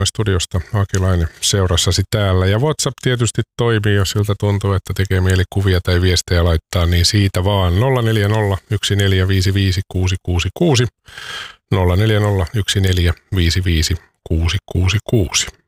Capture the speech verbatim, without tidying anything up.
studiosta Akilainen seurassasi täällä. Ja WhatsApp tietysti toimii, jos siltä tuntuu, että tekee mieli kuvia tai viestejä laittaa, niin siitä vaan nolla neljä nolla yksi neljä viisi viisi kuusi kuusi kuusi nolla neljä nolla yksi neljä viisi viisi kuusi kuusi kuusi.